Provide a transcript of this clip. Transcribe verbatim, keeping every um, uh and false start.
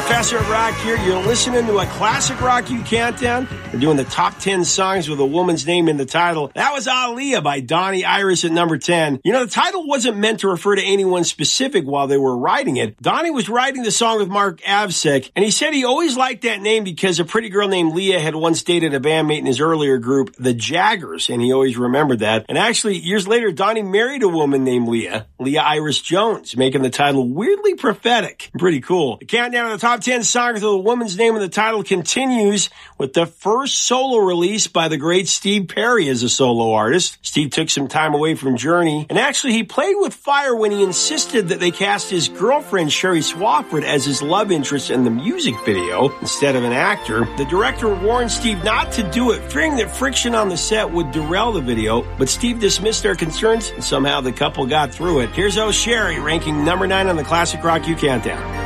Professor of Rock here. You're listening to a Classic Rock U Countdown. We're doing the top ten songs with a woman's name in the title. That was Aaliyah by Donnie Iris at number ten. You know, the title wasn't meant to refer to anyone specific while they were writing it. Donnie was writing the song with Mark Avsek, and he said he always liked that name because a pretty girl named Leah had once dated a bandmate in his earlier group, the Jaggers, and he always remembered that. And actually, years later, Donnie married a woman named Leah, Leah Iris Jones, making the title weirdly prophetic. Pretty cool. The countdown of the top ten songs with a woman's name in the title continues with the first solo release by the great Steve Perry as a solo artist. Steve took some time away from Journey, and actually he played with fire when he insisted that they cast his girlfriend Sherry Swafford as his love interest in the music video instead of an actor. The director warned Steve not to do it, fearing that friction on the set would derail the video, but Steve dismissed their concerns, and somehow the couple got through it. Here's Oh Sherry, ranking number nine on the Classic Rock U Countdown.